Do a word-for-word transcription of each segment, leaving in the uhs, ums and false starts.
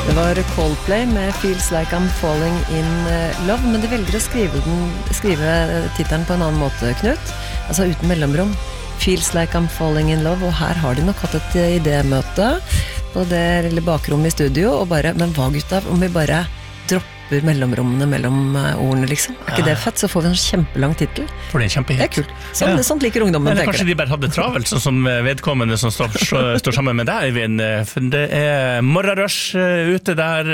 Det var Coldplay med Feels Like I'm Falling in Love, men de velger å skrive, den, skrive titelen på en annen måte, Knut. Altså uten mellomrom. Feels Like I'm Falling in Love, og her har de nok hatt et idémøte på det lille bakrommet i studio, og bare, men hva gutta, om vi bare dropper mellomrommene mellom ordene, liksom. Er ikke det fett? Så får vi en kjempelang titel. For det er kjempehit. Det er kult. Sånn, ja. Sånt liker ungdommen, Eller tenker kanskje de bare hadde travelt, sånn som vedkommende som står, står sammen med deg, Eivind. For det er morgenrush ute der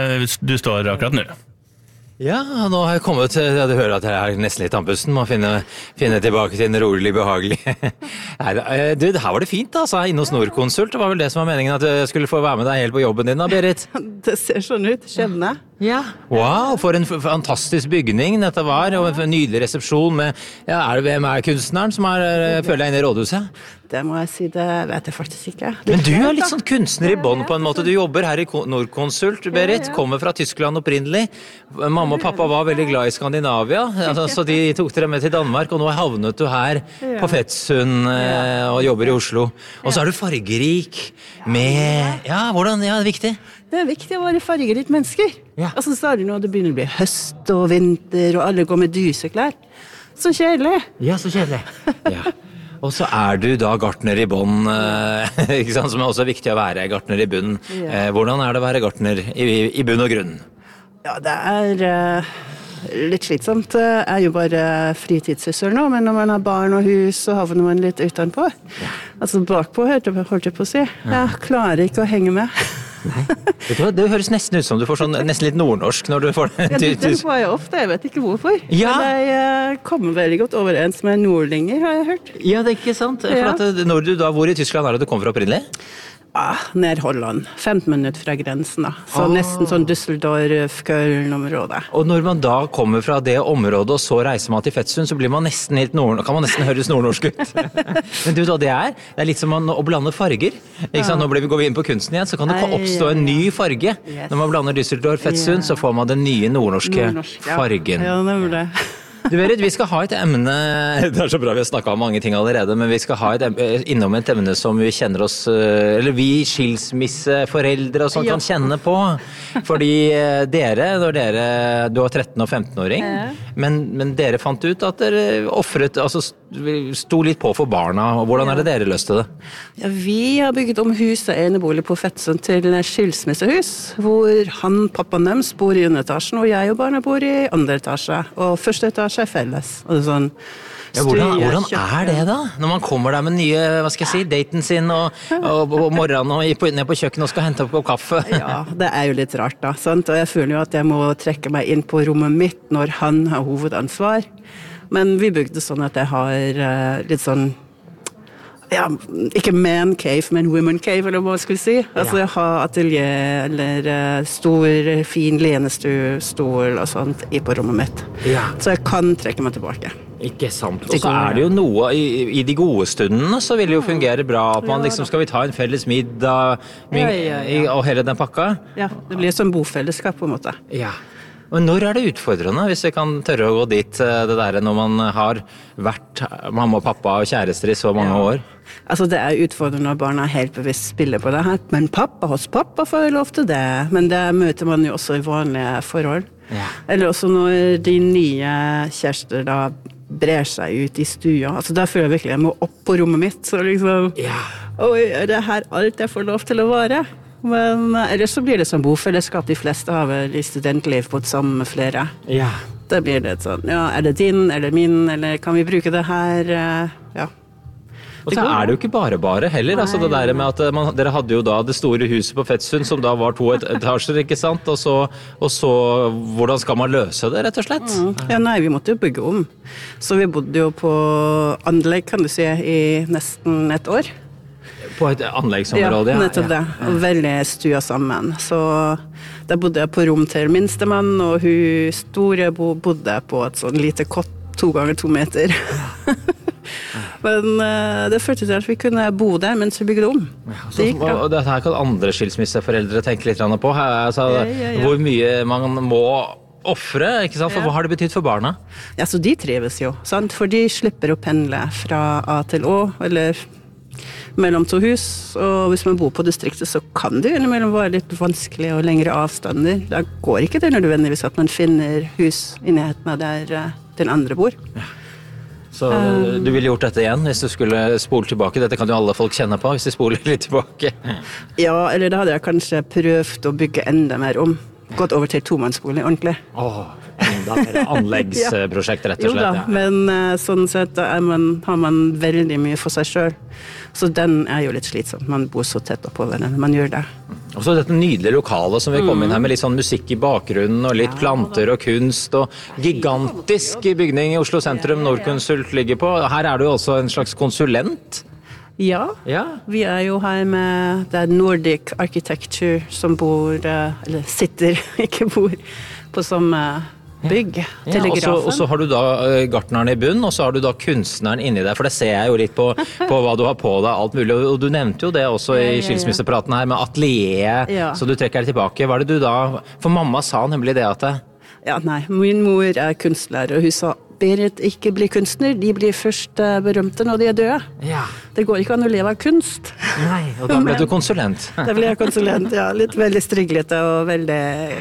du står akkurat nå. Ja, nå har jeg kommet til, ja, du hører at jeg er nesten litt andpusten, må finne, finne tilbake til en rolig, behagelig. Nei, du, her var det fint altså, inne hos Nordkonsult, det var vel det som var meningen at jeg skulle få være med deg helt på jobben din da, Berit? Det ser sånn ut, skjønner jeg. Ja. Wow, for en fantastisk bygning dette var, og en nydelig resepsjon med, ja, er det, hvem er kunstneren som er, føler deg inne i rådhuset? Det må jeg si, det vet jeg faktisk ikke. Men du er litt sånn kunstner i bånd på en måte, du jobber her i Nordkonsult, Berit, kommer fra Tyskland opprinnelig, mamma og pappa var veldig glad i Skandinavia, altså, så de tok dere med til Danmark, og nå havnet du her på Fettsund og jobber i Oslo, og så er du fargerik med, ja, hvordan, ja, det er viktig. Det er viktig å være fargerikt mennesker. Ja. Altså, så er det nå det begynner å bli høst og vinter, og alle går med dyseklær. Så kjedelig. Ja, så kjedelig. Ja. Og så er du da gartner i bånd, eh, ikke sant, som er også viktig å være gartner i bunn. Eh, hvordan er det å være gartner i, i bunn og grunn? Ja, det er uh, litt slitsomt. Jeg er jo bare fritidssyssel nå, men når man har barn og hus, så havner man litt utenpå. Ja. Altså bakpå, holdt jeg på å si. Ja. Jeg klarer ikke å henge med. Nei, vet du hva, det høres nesten ut som du får sånn nesten litt nordnorsk når du får det. Ja, det får jeg ofte, jeg vet ikke hvorfor. Ja. Men jeg kommer veldig godt overens med nordlinger, har jeg hørt. Ja, det er ikke sant. For Ja. at når du da, hvor i Tyskland er det du kommer fra opprinnelig? Ah, ned Holland, femten minutter fra grensen da. Så Ah. nesten sånn Düsseldorf, Köln-området. Og når man da kommer fra det området og så reiser man til Fettsund, så blir man nesten helt nord, kan man nesten høres nordnorsk ut. Men du, da, det er, det er litt som å blande farger. Ikke sant? Nå blir vi, går vi inn på kunsten igjen, så kan det oppstå en ny farge. Yes. Når man blander Düsseldorf, Fettsund, så får man den nye nordnorske Nordnorsk, ja. fargen. Ja, det er det. Du Berit, vi skal ha et emne, det er så bra vi har snakket om mange ting allerede, men vi skal ha et emne, innom et emne som vi kjenner oss, eller vi skilsmisseforeldre og sånn Ja. kan kjenne på. Fordi dere, når dere, du var tretten og femten-åring, Ja. men, men dere fant ut at dere offret, altså sto litt på for barna, og hvordan er det dere løste det? Ja, vi har bygget om hus og enebolig på Fettsund til skilsmissehus, hvor han, pappaen deres, bor i underetasjen, og jeg og barna bor i andre etasje, og første etasje er felles. Og det er sånn, Ja, hvordan, stue, hvordan kjøkken. er det da? Når man kommer der med nye, hva skal jeg si, daten sin, og, og, og morgenen og på, ned på kjøkkenet og skal hente opp kaffe. Ja, det er jo litt rart da, sant? Og jeg føler jo at jeg må trekke meg inn på rommet mitt når han har hovedansvar. Men vi bygde sånn at jeg har uh, litt sånn, ja, ikke man cave, men women cave, eller hva skal vi si. Altså jeg har atelier, eller uh, stor, fin lenestol og sånt i på rommet mitt. Ja. Så jeg kan trekke meg tilbake. Ikke sant. Og så er det jo noe, i, i de gode stundene så vil det jo fungere bra, at man liksom, skal vi ta en felles middag, Ja, ja, ja. og hele den pakka? Ja, det blir som bofellesskap på en måte. Ja. Men når er det utfordrende, hvis vi kan tørre å gå dit, det der når man har vært mamma og pappa og kjærester i så mange Ja. år? Altså det er utfordrende når barna helt bevisst spiller på det her, men pappa hos pappa får jo lov til det, men det møter man jo også i vanlige forhold. Ja. Eller også når de nye kjærester da brer seg ut i stua, altså da føler jeg virkelig jeg må opp på rommet mitt, så liksom, Ja. oi, er det her alt jeg får lov til å være? Men ellers så blir det som bofellesskap, de fleste har vel i studentliv bodd sammen med flere. Ja. Da blir det sånn, ja, er det din, eller min, eller kan vi bruke det her, ja. Og så er det jo ikke bare bare heller, altså det der med at man, dere hadde jo da det store huset på Fettsund som da var to et etasjer, ikke sant? Og så, og så, hvordan skal man løse det, rett og slett? Mm. Ja, nei, vi måtte jo bygge om. Så vi bodde jo på anlegg, kan du si, i nesten et år. På et anleggsområde, ja. Nettopp det. Og veldig stua sammen. Så der bodde jeg på rom til minstemann, og hun store bodde på et sånn lite kott, to ganger to meter. Men uh, det føltes til at vi kunne bo der mens vi bygde om. Ja, så, og, og dette her kan andre skilsmisseforeldre tenke litt på. Her, altså, Ja, ja, ja. hvor mye man må offre, ikke sant? For hva har det betydd for barna? Ja, så de trives jo, sant? For de slipper å pendle fra A til Å, eller mellom to hus, og hvis man bor på distriktet, så kan det innimellom være litt vanskelig og lengre avstander. Da går ikke det nødvendigvis at man finner hus i nærheten av der uh, den andre bor. Ja. Så du ville gjort dette igjen hvis du skulle spole tilbake? Dette kan jo alle folk kjenne på hvis de spoler litt tilbake. Ja, eller da hadde jeg kanskje prøvd å bygge enda mer om. Gått over til tomannsbolig ordentlig. Åh, enda mer anleggsprosjekt, rett og slett. Jo da, ja. Men uh, sånn sett er man, har man veldig mye for seg selv. Så den er jo litt slitsomt. Man bor så tett oppå hverandre. Man gjør det. Og så dette nydelige lokalet som vi kom inn her med litt sånn musikk i bakgrunnen og litt planter og kunst og gigantisk bygning i Oslo sentrum Norconsult ligger på. Her er du jo også en slags konsulent. Ja, ja, vi er jo her med det er Nordic Architecture som bor, eller sitter, ikke bor, på samme bygg, ja. Telegrafen. Og så har du da gartneren i bunn, og så har du da kunstneren inni der, for det ser jeg jo litt på, på hva du har på deg, alt mulig, og du nevnte jo det også i skilsmissepraten her med atelier, ja. Så du trekker deg tilbake. Hva er det du da, for mamma sa nemlig det at det... Ja, nei, min mor er kunstlærer, og hun sa Berit ikke blir kunstner, de blir først berømte når de er døde. Ja. Det går ikke an å leve av kunst. Nei, og da ble du konsulent. Da ble jeg konsulent, ja. Litt veldig striglete og veldig...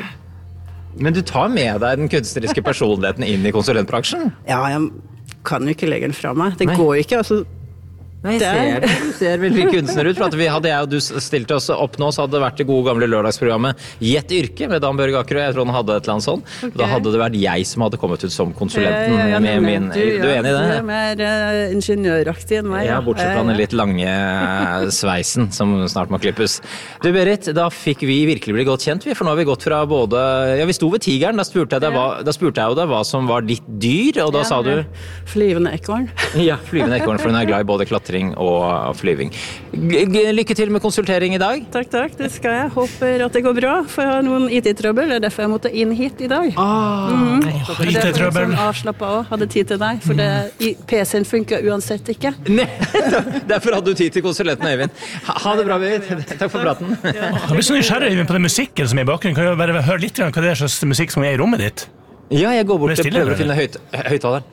Men du tar med deg den kunstneriske personligheten inn i konsulentbransjen? Ja, jeg kan jo ikke legge den fra meg. Det Nei. går ikke, altså... Nei, jeg ser det. Du ser veldig kunstner ut. For at vi hadde jeg og du stilte oss opp nå, så hadde det vært det gode gamle lørdagsprogrammet Gjett yrke med Dan Børge Akerø. Jeg tror han hadde et eller annet sånt. Okay. Da hadde det vært jeg som hadde kommet ut som konsulenten. Ja, ja, ja, med min, du, ja, du er enig i det? Du er mer uh, ingeniøraktig enn meg. Ja, bortsett fra den litt lange sveisen som snart må klippes. Du Berit, da fikk vi virkelig bli godt kjent, for nå har vi gått fra både... Ja, vi sto ved tigeren, da spurte jeg deg hva, da spurte jeg jo deg hva som var ditt dyr, og da ja, sa du... Flyvende ekorn. Ja, flyvende ekorn, for hun er glad i både klatring og flyving. Lykke til med konsultering i dag. Takk, takk. Det skal jeg. Håper at det går bra, for jeg har noen I T-trøbbel. Det er derfor jeg måtte inn hit i dag. Ah, mm. I T-trøbbel. Sånn avslappet også. Hadde tid til deg, for det, P C-en funker uansett ikke. Nei, derfor hadde du tid til konsulenten, Øyvind. Ha, ha det bra, Berit. Takk for praten. Ja. Jeg blir så nysgjerrig på den musikken som er i bakgrunnen. Kan du bare høre litt hva det er slags musikk som er i rommet ditt? Ja, jeg går bort og prøver å finne høyt, høyttaleren.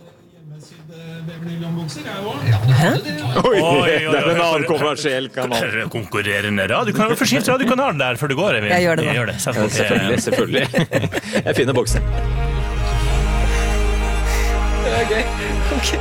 Hæ? Oi, oi, oi, det er en annen kommersiell kanal. Konkurrerende radio. Du kan jo forskyfte radiokanalen der før du går. Jeg gjør det da. Jeg gjør det. Selvfølgelig, selvfølgelig. Jeg finner boksen. Det er gøy. Okay.